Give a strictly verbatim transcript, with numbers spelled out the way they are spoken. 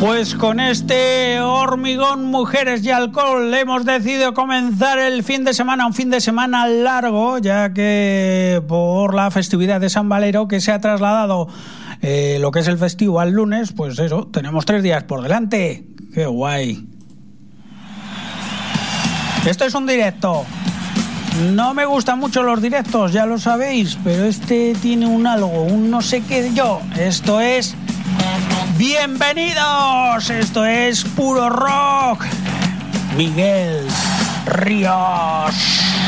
Pues con este hormigón, mujeres y alcohol hemos decidido comenzar el fin de semana, un fin de semana largo, ya que por la festividad de San Valero, que se ha trasladado eh, lo que es el festivo al lunes, pues eso, tenemos tres días por delante. ¡Qué guay! Esto es un directo. No me gustan mucho los directos, ya lo sabéis, pero este tiene un algo, un no sé qué yo. Esto es... ¡Bienvenidos! Esto es puro rock. Miguel Ríos.